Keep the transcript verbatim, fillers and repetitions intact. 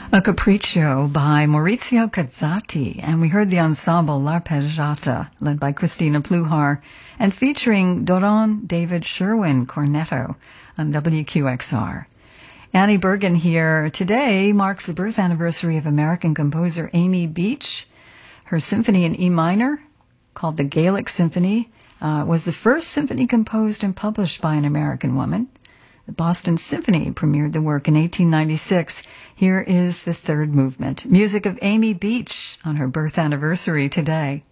A Capriccio by Maurizio Cazzati, and we heard the ensemble L'Arpeggiata, led by Christina Pluhar, and featuring Doron David Sherwin Cornetto on W Q X R. Annie Bergen here. Today marks the birth anniversary of American composer Amy Beach. Her symphony in E minor, called the Gaelic Symphony, uh, was the first symphony composed and published by an American woman. The Boston Symphony premiered the work in eighteen ninety-six. Here is the third movement, music of Amy Beach on her birth anniversary today.